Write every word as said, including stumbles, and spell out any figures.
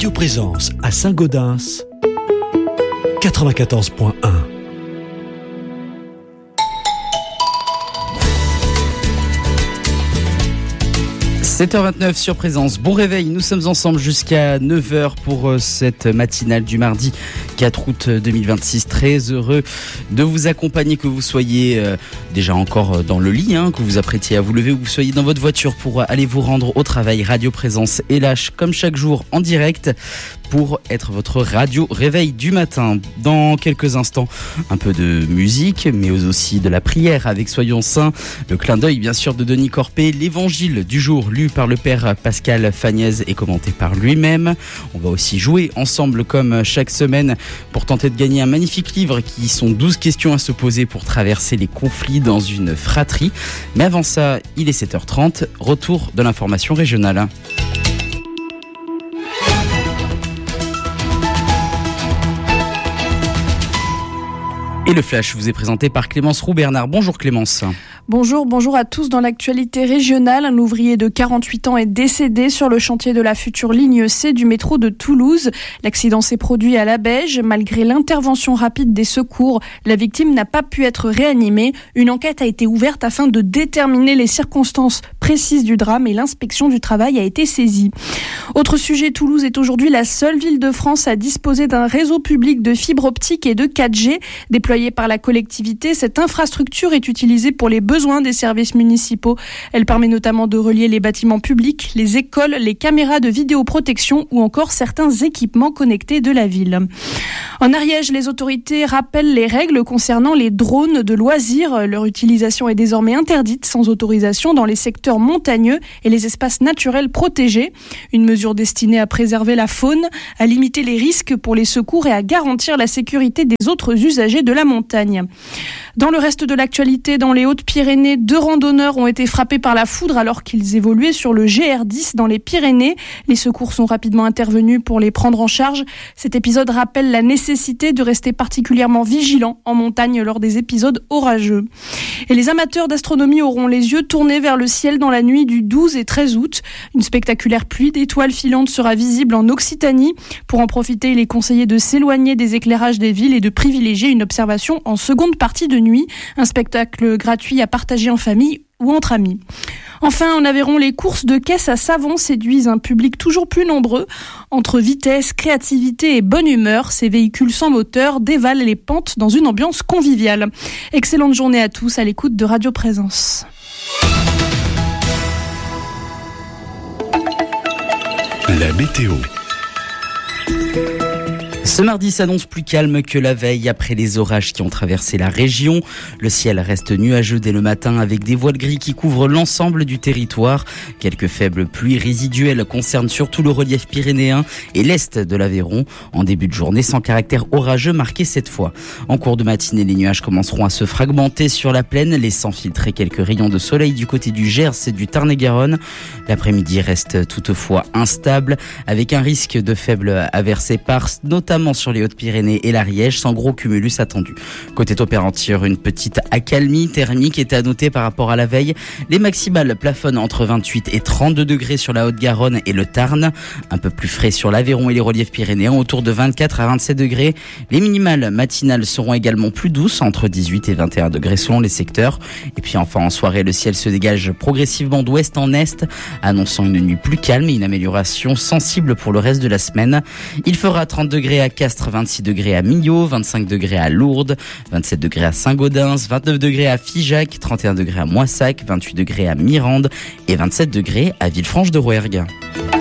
Radio Présence à Saint-Gaudens, quatre-vingt-quatorze point un. sept heures vingt-neuf sur Présence. Bon réveil, nous sommes ensemble jusqu'à neuf heures pour cette matinale du mardi quatre août deux mille vingt-six. Très heureux de vous accompagner, que vous soyez euh, déjà encore dans le lit, hein, que vous vous apprêtiez à vous lever ou que vous soyez dans votre voiture pour aller vous rendre au travail. Radio Présence est là comme chaque jour en direct pour être votre radio réveil du matin. Dans quelques instants, un peu de musique, mais aussi de la prière avec Soyons Saints. Le clin d'œil, bien sûr, de Denis Corpé. L'évangile du jour, lu par le père Pascal Fagnez et commenté par lui-même. On va aussi jouer ensemble, comme chaque semaine, pour tenter de gagner un magnifique livre qui sont douze questions à se poser pour traverser les conflits dans une fratrie. Mais avant ça, il est sept heures trente. Retour de l'information régionale. Et le flash vous est présenté par Clémence Roux-Bernard. Bonjour Clémence. Bonjour, bonjour à tous. Dans l'actualité régionale, un ouvrier de quarante-huit ans est décédé sur le chantier de la future ligne C du métro de Toulouse. L'accident s'est produit à La Beige. Malgré l'intervention rapide des secours, la victime n'a pas pu être réanimée. Une enquête a été ouverte afin de déterminer les circonstances précises du drame et l'inspection du travail a été saisie. Autre sujet, Toulouse est aujourd'hui la seule ville de France à disposer d'un réseau public de fibre optique et de quatre G. Déployée par la collectivité, cette infrastructure est utilisée pour les besoins des services municipaux. Elle permet notamment de relier les bâtiments publics, les écoles, les caméras de vidéoprotection ou encore certains équipements connectés de la ville. En Ariège, les autorités rappellent les règles concernant les drones de loisirs. Leur utilisation est désormais interdite sans autorisation dans les secteurs montagneux et les espaces naturels protégés. Une mesure destinée à préserver la faune, à limiter les risques pour les secours et à garantir la sécurité des autres usagers de la montagne. Dans le reste de l'actualité, dans les Hautes-Pyrénées, deux randonneurs ont été frappés par la foudre alors qu'ils évoluaient sur le G R dix dans les Pyrénées. Les secours sont rapidement intervenus pour les prendre en charge. Cet épisode rappelle la nécessité de rester particulièrement vigilant en montagne lors des épisodes orageux. Et les amateurs d'astronomie auront les yeux tournés vers le ciel dans la nuit du douze et treize août. Une spectaculaire pluie d'étoiles filantes sera visible en Occitanie. Pour en profiter, il est conseillé de s'éloigner des éclairages des villes et de privilégier une observation en seconde partie de nuit. Un spectacle gratuit à partager en famille ou entre amis. Enfin, en Aveyron, les courses de caisse à savon séduisent un public toujours plus nombreux. Entre vitesse, créativité et bonne humeur, ces véhicules sans moteur dévalent les pentes dans une ambiance conviviale. Excellente journée à tous à l'écoute de Radio Présence. La météo. Ce mardi s'annonce plus calme que la veille après les orages qui ont traversé la région. Le ciel reste nuageux dès le matin avec des voiles gris qui couvrent l'ensemble du territoire. Quelques faibles pluies résiduelles concernent surtout le relief pyrénéen et l'est de l'Aveyron. En début de journée, sans caractère orageux marqué cette fois. En cours de matinée, les nuages commenceront à se fragmenter sur la plaine, laissant filtrer quelques rayons de soleil du côté du Gers et du Tarn-et-Garonne. L'après-midi reste toutefois instable avec un risque de faibles averses éparses, notamment sur les Hautes-Pyrénées et l'Ariège, sans gros cumulus attendu. Côté température, une petite accalmie thermique est à noter par rapport à la veille. Les maximales plafonnent entre vingt-huit et trente-deux degrés sur la Haute-Garonne et le Tarn. Un peu plus frais sur l'Aveyron et les reliefs pyrénéens, autour de vingt-quatre à vingt-sept degrés. Les minimales matinales seront également plus douces, entre dix-huit et vingt et un degrés selon les secteurs. Et puis enfin, en soirée, le ciel se dégage progressivement d'ouest en est, annonçant une nuit plus calme et une amélioration sensible pour le reste de la semaine. Il fera trente degrés à Castres, vingt-six degrés à Millau, vingt-cinq degrés à Lourdes, vingt-sept degrés à Saint-Gaudens, vingt-neuf degrés à Figeac, trente et un degrés à Moissac, vingt-huit degrés à Mirande et vingt-sept degrés à Villefranche de Rouergue.